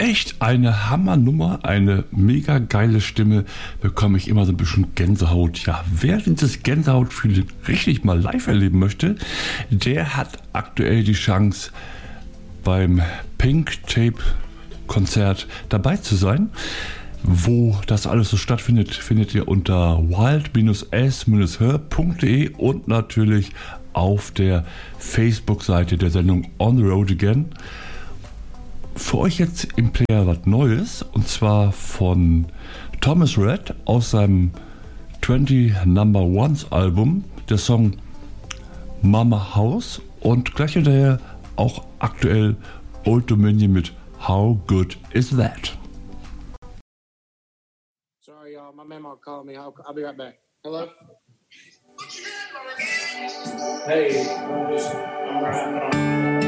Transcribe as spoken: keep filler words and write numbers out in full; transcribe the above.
echt eine Hammernummer, eine mega geile Stimme, bekomme ich immer so ein bisschen Gänsehaut. Ja, wer dieses Gänsehautgefühl richtig mal live erleben möchte, der hat aktuell die Chance, beim Pink Tape Konzert dabei zu sein. Wo das alles so stattfindet, findet ihr unter wild dash s her punkt de und natürlich auf der Facebook-Seite der Sendung On the Road Again. Für euch jetzt im Player was Neues, und zwar von Thomas Rhett aus seinem zwanzig Number Ones Album, der Song Mama House, und gleich hinterher auch aktuell Old Dominion mit How Good Is That? Sorry, y'all. My memo called me. I'll, I'll be right back. Hello? Hey, I'm just, I'm right now.